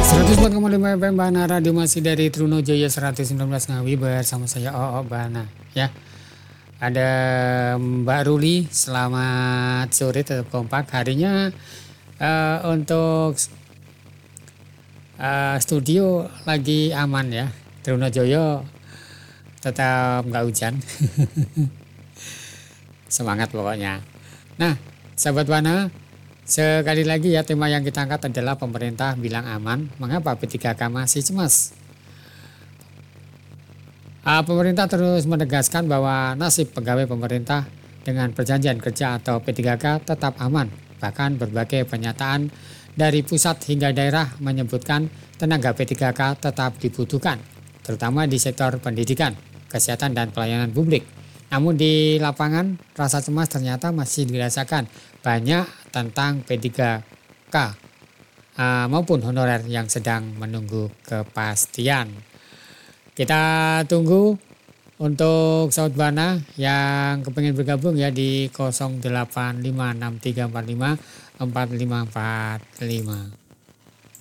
104,5 FM Bana Radio masih dari Trunojoyo 119 Ngawi bersama saya Oo Bana ya. Ada Mbak Ruli, selamat sore tetap kompak. Harinya untuk studio lagi aman ya. Trunojoyo tetap nggak hujan. Semangat pokoknya. Nah, sahabat Bana, sekali lagi ya, tema yang kita angkat adalah pemerintah bilang aman, mengapa P3K masih cemas? Pemerintah terus menegaskan bahwa nasib pegawai pemerintah dengan perjanjian kerja atau P3K tetap aman. Bahkan berbagai pernyataan dari pusat hingga daerah menyebutkan tenaga P3K tetap dibutuhkan, terutama di sektor pendidikan, kesehatan, dan pelayanan publik. Namun di lapangan rasa cemas ternyata masih dirasakan banyak tentang P3K maupun honorer yang sedang menunggu kepastian. Kita tunggu untuk Saud Bana yang kepengen bergabung ya di 085634545545.